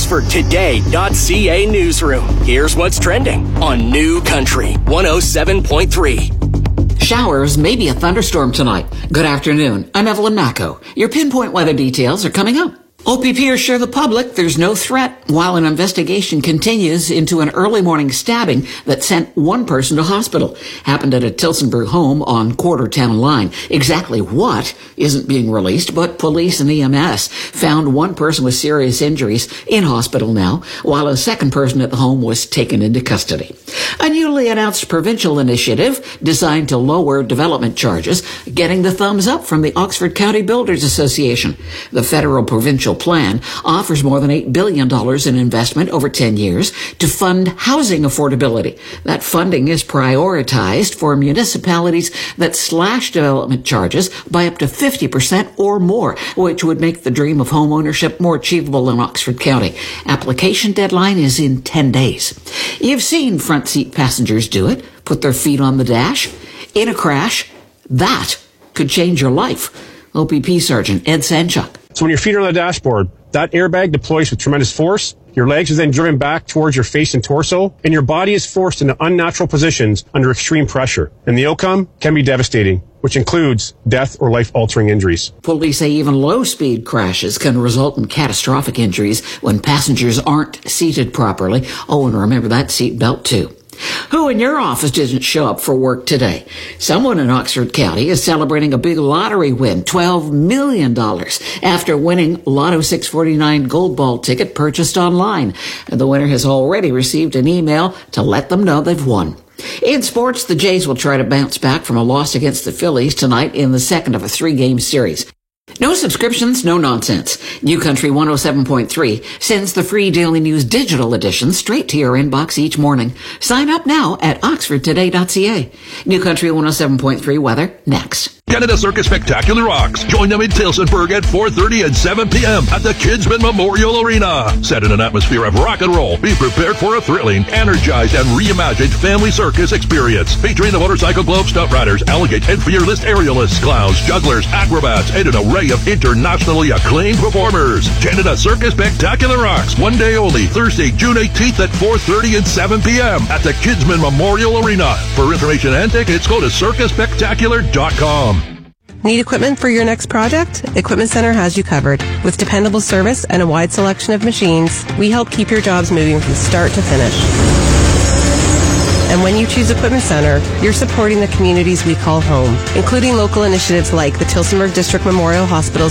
OxfordToday.ca newsroom. Here's what's trending on New Country 107.3. Showers, maybe a thunderstorm tonight. Good afternoon. I'm Evelyn Macco. Your pinpoint weather details are coming up. OPP assure the public there's no threat while an investigation continues into an early morning stabbing that sent one person to hospital. Happened at a Tillsonburg home on Quarter Town Line. Exactly what isn't being released, but police and EMS found one person with serious injuries in hospital now, while a second person at the home was taken into custody. A newly announced provincial initiative designed to lower development charges, getting the thumbs up from the Oxford County Builders Association. The federal provincial plan offers more than $8 billion in investment over 10 years to fund housing affordability. That funding is prioritized for municipalities that slash development charges by up to 50% or more, which would make the dream of home ownership more achievable in Oxford County. Application deadline is in 10 days. You've seen front seat passengers do it, put their feet on the dash. In a crash, that could change your life. OPP Sergeant Ed Sanchuk. So when your feet are on the dashboard, that airbag deploys with tremendous force. Your legs are then driven back towards your face and torso, and your body is forced into unnatural positions under extreme pressure. And the outcome can be devastating, which includes death or life-altering injuries. Police say even low-speed crashes can result in catastrophic injuries when passengers aren't seated properly. Oh, and remember that seat belt too. Who in your office didn't show up for work today? Someone in Oxford County is celebrating a big lottery win, $12 million, after winning Lotto 649 Gold Ball ticket purchased online. The winner has already received an email to let them know they've won. In sports, the Jays will try to bounce back from a loss against the Phillies tonight in the second of a 3-game series. No subscriptions, no nonsense. New Country 107.3 sends the free Daily News digital edition straight to your inbox each morning. Sign up now at oxfordtoday.ca. New Country 107.3 weather next. Canada Circus Spectacular Rocks. Join them in Tillsonburg at 4:30 and 7 p.m. at the Kidsman Memorial Arena. Set in an atmosphere of rock and roll, be prepared for a thrilling, energized, and reimagined family circus experience. Featuring the Motorcycle Globe stunt riders, Alligator, and fearless aerialists, clowns, jugglers, acrobats, and an array of internationally acclaimed performers. Canada Circus Spectacular Rocks. One day only, Thursday, June 18th at 4:30 and 7 p.m. at the Kidsman Memorial Arena. For information and tickets, go to circusspectacular.com. Need equipment for your next project? Equipment Center has you covered. With dependable service and a wide selection of machines, we help keep your jobs moving from start to finish. And when you choose Equipment Center, you're supporting the communities we call home, including local initiatives like the Tillsonburg District Memorial Hospital